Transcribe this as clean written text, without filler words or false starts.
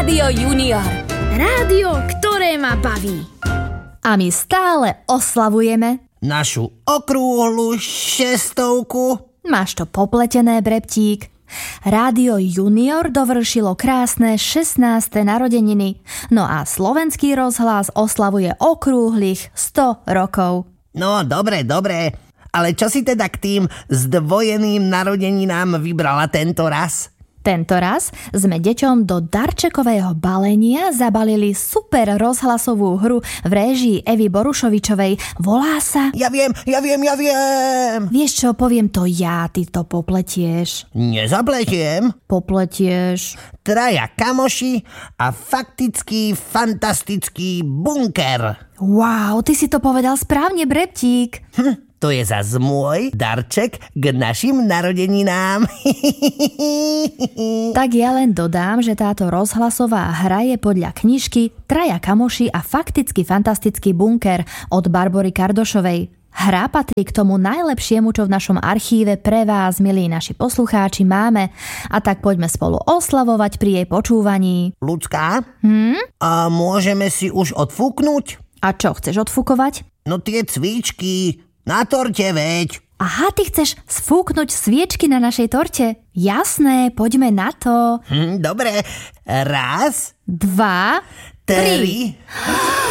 Rádio Junior. Rádio, ktoré ma baví. A my stále oslavujeme našu okrúhlu 600. Máš to popletené, Breptík. Rádio Junior dovršilo krásne 16. narodeniny. No a slovenský rozhlas oslavuje okrúhlych 100 rokov. No, dobre. Ale čo si teda k tým zdvojeným narodeninám vybrala tento raz? Tento raz sme deťom do darčekového balenia zabalili super rozhlasovú hru v réžii Evy Borušovičovej. Volá sa... Ja viem! Vieš čo, poviem to ja, ty to popletieš. Nezapletiem. Popletieš. Traja kamoši a faktický fantastický bunker. Wow, ty si to povedal správne, Breptík. To je zas môj darček k našim narodeninám. Tak ja len dodám, že táto rozhlasová hra je podľa knižky Traja kamoši a fakticky fantastický bunker od Barbory Kardošovej. Hra patrí k tomu najlepšiemu, čo v našom archíve pre vás, milí naši poslucháči, máme. A tak poďme spolu oslavovať pri jej počúvaní. Ľudská? A môžeme si už odfúknuť? A čo, chceš odfúkovať? No tie cvičky na torte, veď. Aha, ty chceš sfúknuť sviečky na našej torte? Jasné, poďme na to. Dobre, 1, 2, 3.